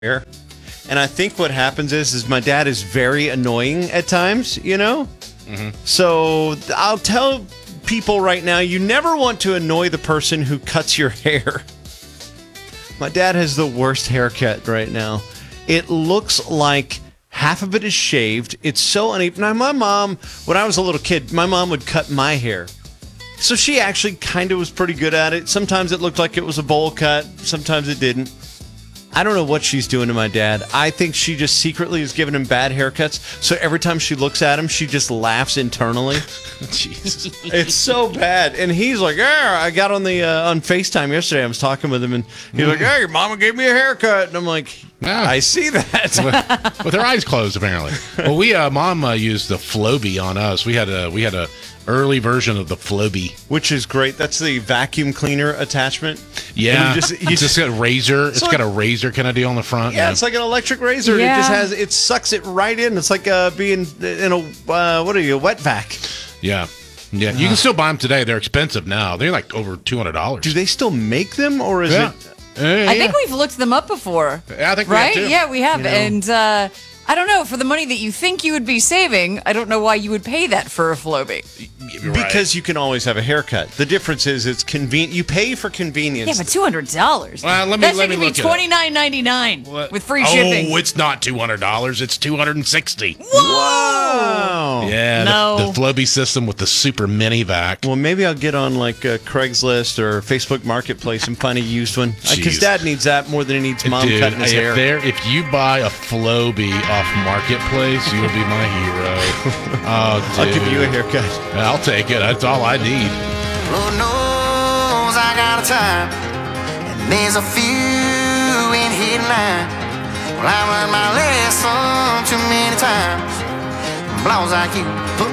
hair. And I think what happens is my dad is very annoying at times, So I'll tell people right now, you never want to annoy the person who cuts your hair. My dad has the worst haircut right now. It looks like half of it is shaved. It's so uneven. Now, my mom, when I was a little kid, my mom would cut my hair. So she actually kind of was pretty good at it. Sometimes it looked like it was a bowl cut. Sometimes it didn't. I don't know what she's doing to my dad. I think she just secretly is giving him bad haircuts. So every time she looks at him, she just laughs internally. Jesus. It's so bad. And he's like, I got on the on FaceTime yesterday. I was talking with him, and he's like, your mama gave me a haircut. And I'm like, I see that. With her eyes closed, apparently. Well, Mom used the Flowbee on us. We had a early version of the Flowbee, which is great. That's the vacuum cleaner attachment. Yeah, you just got a razor. It's got a razor kind of deal on the front. Yeah, it's like an electric razor. Yeah. It sucks it right in. It's like being in a wet vac. Yeah. You can still buy them today. They're expensive now. They're like over $200. Do they still make them, or is it? I think we've looked them up before. Yeah, I think we right? have too. Yeah, we have. And I don't know, for the money that you think you would be saving, I don't know why you would pay that for a Flowbee. Because you can always have a haircut. The difference is it's convenient. You pay for convenience. Yeah, but $200. Well, let me look at it. $29.99 with free shipping. Oh, it's not $200. It's $260. Whoa! Yeah, No. the Flowbee system with the super mini vac. Well, maybe I'll get on like Craigslist or Facebook Marketplace and find a used one. Because Dad needs that more than he needs Mom cutting his hair. If you buy a Flowbee off Marketplace, you'll be my hero. Oh, dude. I'll give you a haircut. I'll take it. That's all I need. Lord knows I got a time, and there's a few in here line. Well, I learned my lesson too many times. Blows like you put